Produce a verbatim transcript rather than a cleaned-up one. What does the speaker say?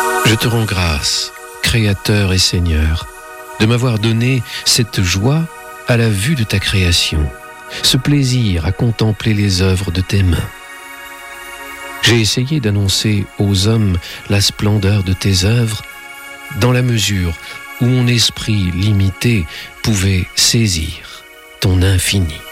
Je te rends grâce, Créateur et Seigneur, de m'avoir donné cette joie à la vue de ta création, ce plaisir à contempler les œuvres de tes mains. J'ai essayé d'annoncer aux hommes la splendeur de tes œuvres dans la mesure où mon esprit limité pouvait saisir ton infini.